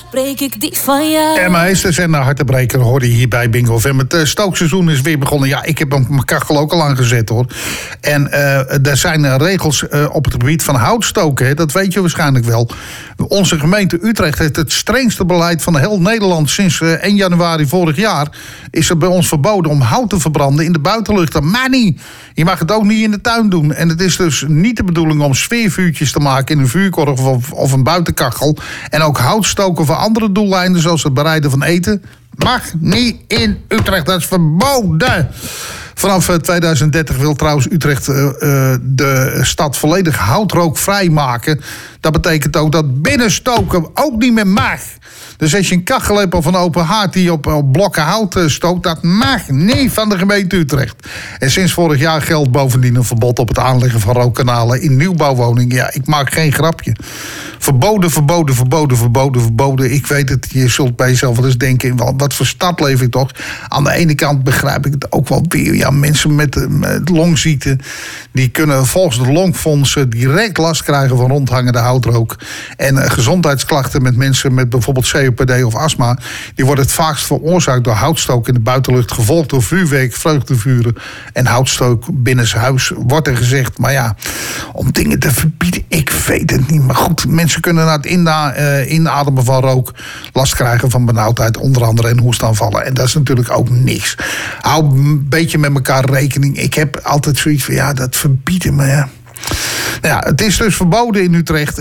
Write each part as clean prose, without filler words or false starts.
breek ik die van jou. En meesters en hartebreker hoor je hier bij Bingo FM. Het stookseizoen is weer begonnen. Ja, ik heb mijn kachel ook al aangezet hoor. En er zijn regels op het gebied van houtstoken. Hè. Dat weet je waarschijnlijk wel. Onze gemeente Utrecht heeft het strengste beleid van heel Nederland. Sinds 1 januari vorig jaar is het bij ons verboden om hout te verbranden in de buitenlucht. Dat mag niet. Je mag het ook niet in de tuin doen. En het is dus niet de bedoeling om sfeervuurtjes te maken in een vuurkorf of een buitenkachel. En ook houtstoken voor andere doeleinden, zoals het bereiden van eten, mag niet in Utrecht. Dat is verboden. Vanaf 2030 wil trouwens Utrecht de stad volledig houtrookvrij maken. Dat betekent ook dat binnenstoken ook niet meer mag. Dus als je een kachel hebt of een open haard die op blokken hout stookt, dat mag niet van de gemeente Utrecht. En sinds vorig jaar geldt bovendien een verbod op het aanleggen van rookkanalen in nieuwbouwwoningen. Ja, ik maak geen grapje. Verboden, verboden, verboden, verboden, verboden. Ik weet het, je zult bij jezelf wel eens denken, wat voor stad leef ik toch? Aan de ene kant begrijp ik het ook wel weer. Ja, mensen met longziekte, die kunnen volgens de longfondsen direct last krijgen van rondhangende houtrook. En gezondheidsklachten met mensen met bijvoorbeeld COPD of astma, die worden het vaakst veroorzaakt door houtstook in de buitenlucht, gevolgd door vuurwerk, vreugdevuren en houtstook binnenshuis, wordt er gezegd. Maar ja, om dingen te verbieden, ik weet het niet. Maar goed, mensen kunnen na het inademen van rook last krijgen van benauwdheid, onder andere, en hoestaanvallen. En dat is natuurlijk ook niks. Hou een beetje met elkaar rekening. Ik heb altijd zoiets van, ja, dat verbieden, maar ja. Ja, het is dus verboden in Utrecht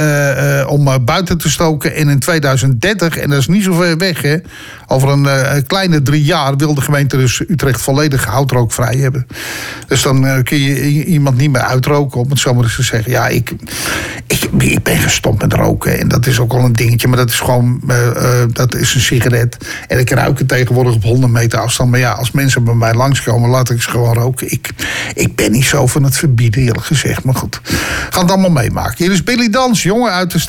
om buiten te stoken. En in 2030, en dat is niet zo ver weg, hè, over een kleine 3 jaar wil de gemeente dus Utrecht volledig houtrookvrij hebben. Dus dan kun je iemand niet meer uitroken, om het zo maar eens te zeggen. Ja, ik ben gestopt met roken en dat is ook al een dingetje, maar dat is gewoon dat is een sigaret. En ik ruik het tegenwoordig op 100 meter afstand. Maar ja, als mensen bij mij langskomen, laat ik ze gewoon roken. Ik ben niet zo van het verbieden, eerlijk gezegd. Maar goed, gaan het allemaal meemaken. Hier is Billy Dans, jongen uit de stad.